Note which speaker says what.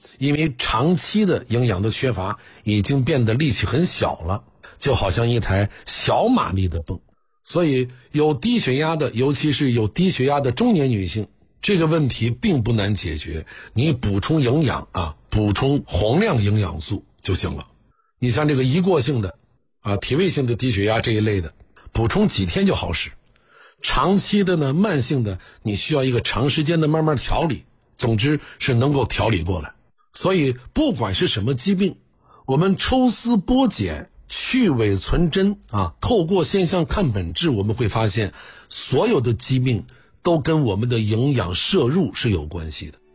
Speaker 1: 因为长期的营养的缺乏，已经变得力气很小了，就好像一台小马力的泵。所以有低血压的，尤其是有低血压的中年女性，这个问题并不难解决，你补充营养补充宏量营养素就行了。你像这个一过性的体位性的低血压这一类的，补充几天就好使。长期的呢，慢性的，你需要一个长时间的慢慢调理，总之是能够调理过来。所以不管是什么疾病，我们抽丝剥茧，去伪存真透过现象看本质，我们会发现所有的疾病都跟我们的营养摄入是有关系的。